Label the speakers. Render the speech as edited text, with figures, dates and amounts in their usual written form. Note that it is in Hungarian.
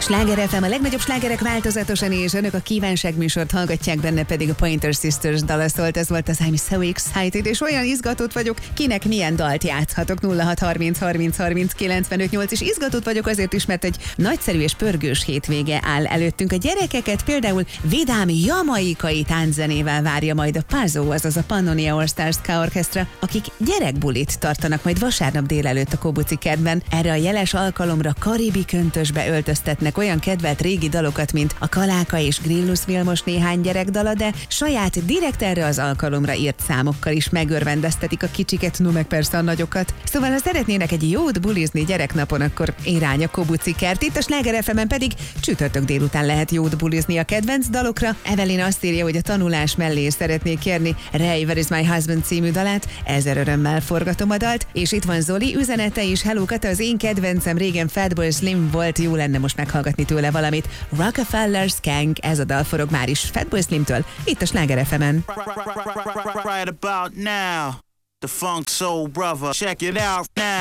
Speaker 1: Sláger FM, a legnagyobb slágerek változatosan, és önök a kívánságműsort hallgatják, benne pedig a Pointer Sisters dala szólt, ez volt az I'm So Excited, és olyan izgatott vagyok, kinek milyen dalt játszhatok. 0630 30 30 95 8, és izgatott vagyok azért is, mert egy nagyszerű és pörgős hétvége áll előttünk. A gyerekeket például vidám jamaikai tánczenével várja majd a PAZO, azaz a Pannonia All Stars Ska Orchestra, akik gyerekbulit tartanak majd vasárnap délelőtt a Kóbuci kertben. Erre a jeles alkalomra karibi köntösbe öltöztetnek olyan kedvelt régi dalokat, mint a Kaláka és Grillus Vilmos néhány gyerekdala, de saját direkt erre az alkalomra írt számokkal is megörvendeztetik a kicsiket, no meg persze a nagyokat. Szóval ha szeretnének egy jót bulizni gyereknapon, akkor irány a Kóbuci kert. Itt a Sláger FM-en pedig csütörtök délután lehet jót bulizni a kedvenc dalokra. Evelyn azt írja, hogy a tanulás mellé szeretnék kérni Ray Where Is My Husband című dalát, ezer örömmel forgatom a dalt. És itt van Zoli üzenete is: hello Kata, az én kedvencem régen Fatboy Slim volt, jó lenne most meghallgatni tőle valamit. Rockefeller Skank, ez a dal forog már is Fatboy Slimtől, itt a Sláger FM-en.
Speaker 2: Right about now, the Funk Soul Brother, check it out now.